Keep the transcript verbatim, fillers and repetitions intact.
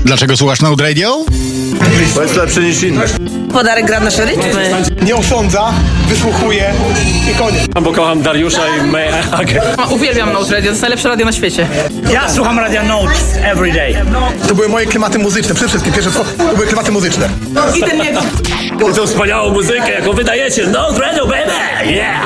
Dlaczego słuchasz Node Radio? Bo jest lepszy niż inny. Podarek gra nasze rytmy. Nie osądza, wysłuchuje i koniec. Bo kocham Dariusza i May Agę. Uwielbiam Node Radio, to jest najlepsze radio na świecie. Ja słucham Radia Node every day. To były moje klimaty muzyczne, przede wszystkim pierwsze to, to były klimaty muzyczne. I ten jego... Tą wspaniałą muzykę, jaką wydajecie. No, Radio, baby! Yeah!